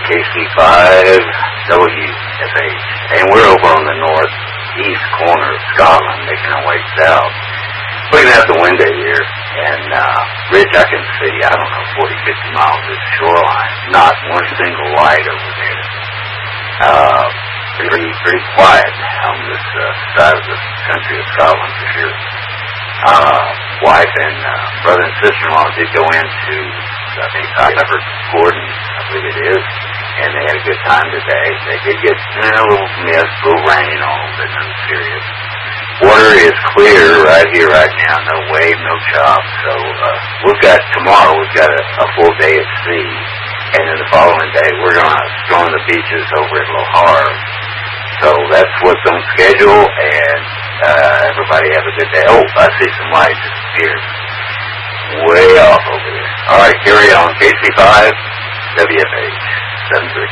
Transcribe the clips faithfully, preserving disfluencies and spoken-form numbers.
K C five W F H, and we're over on the northeast corner of Scotland, making our way south. Looking out the window here, and uh, Rich, I can see, I don't know, forty, fifty miles of shoreline, not one single light over there. Uh, pretty, pretty quiet on this uh, side of the country of Scotland, for sure. Uh, wife and uh, brother and sister-in-law did go into, I think, Pepper Gordon, I believe it is, and they had a good time today. They did get you know, a little mist, a little rain on them, but nothing serious. Water is clear right here, right now. No wave, no chop. So uh, we've got tomorrow. We've got a, a full day at sea, and then the following day we're going to storm the beaches over at Low Harve. So that's what's on schedule, and uh, everybody have a good day. Oh, I see some lights disappear way off over there. All right, carry on. K C five W F H seven three.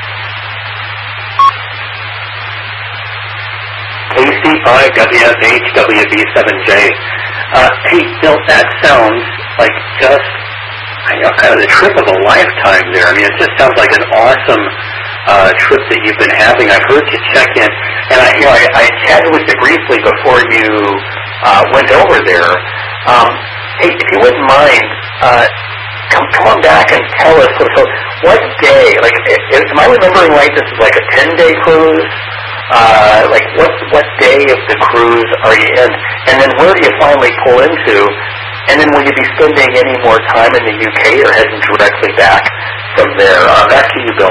K C five W F H W B seven J. Uh, hey, Bill, that sounds like just, you know, kind of the trip of a lifetime there. I mean, it just sounds like an awesome uh, trip that you've been having. I've heard you check in, and I, you know, I, I chatted with you briefly before you uh, went over there. Um, hey, if you wouldn't mind, uh, come, come on back and tell us, so, so what day, like, am I remembering right, this is like a ten-day cruise? Uh, like what what day of the cruise are you in, and then where do you finally pull into, and then will you be spending any more time in the U K or heading directly back from there? Uh, back to you, Bill.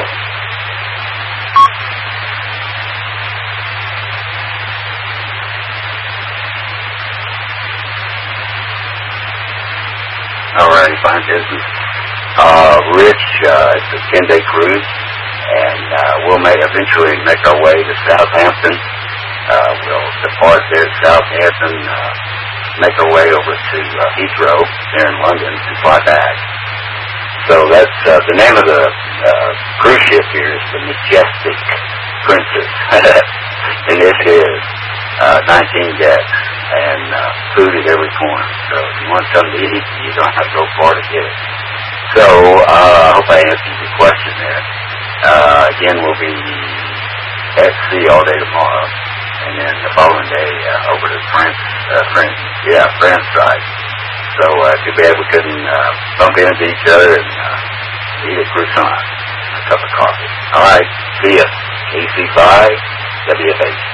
All right, fine business. Uh, Rich, uh, it's a ten-day cruise. And uh, we'll may eventually make our way to Southampton. Uh, we'll depart there at Southampton, uh, make our way over to uh, Heathrow there in London, and fly back. So that's uh, the name of the uh, cruise ship here is the Majestic Princess, and it is uh, nineteen decks and uh, food at every corner. So if you want something to eat, you don't have to go far to get it. So uh, I hope I answered your question there. Uh, again, we'll be at sea all day tomorrow, and then the following day uh, over to France, uh, France, yeah, France side. So uh, too bad we couldn't uh, bump into each other and uh, eat a croissant, a cup of coffee. All right, see ya. K C five W F H.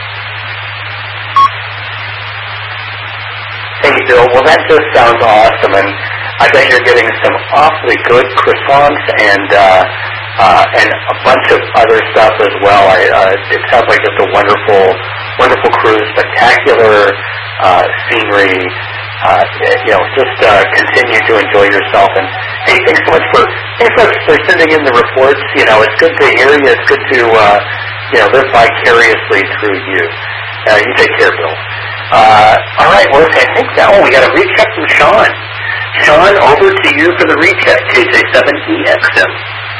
Hey, Bill. Well, that just sounds awesome, and I bet you're getting some awfully good croissants and. Uh, Uh, and a bunch of other stuff as well. I, uh, it sounds like just a wonderful, wonderful cruise, spectacular uh, scenery. Uh, you know, just uh, continue to enjoy yourself. And hey, thanks so much for thanks so much for sending in the reports. You know, it's good to hear you. It's good to uh, you know live vicariously through you. Uh, you take care, Bill. Uh, all right. Well, I think now we got a recheck from Sean. Sean, over to you for the recheck. K J seven E X M.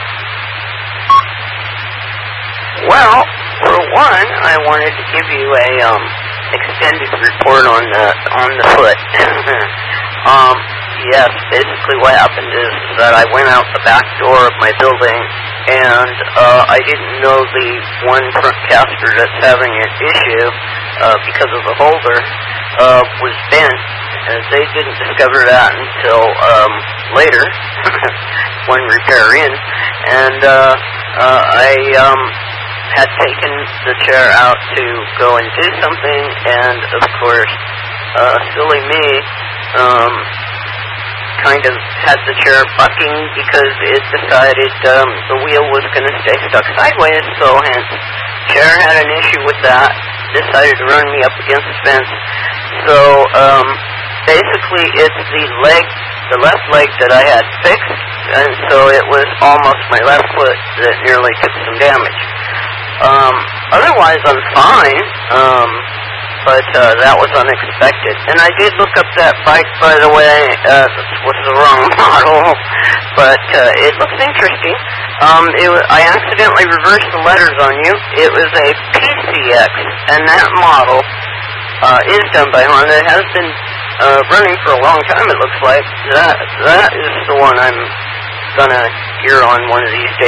Well, for one, I wanted to give you a um, extended report on the on the foot. um, yes, basically what happened is that I went out the back door of my building, and uh, I didn't know the one front caster that's having an issue uh, because of the holder uh, was bent. And they didn't discover that until um, later, when repair in, and uh, uh, I. Um, had taken the chair out to go and do something, and of course, uh, silly me, um, kind of had the chair bucking because it decided um, the wheel was going to stay stuck sideways, so hence, chair had an issue with that, decided to run me up against the fence. So, um, basically, it's the leg, the left leg that I had fixed, and so it was almost my left foot that nearly took some damage. Um, otherwise, I'm fine, um, but uh, that was unexpected. And I did look up that bike, by the way. Uh, this was the wrong model, but uh, it looks interesting. Um, it was, I accidentally reversed the letters on you. It was a P C X, and that model uh, is done by Honda. It has been uh, running for a long time, it looks like. That, that is the one I'm going to gear on one of these days.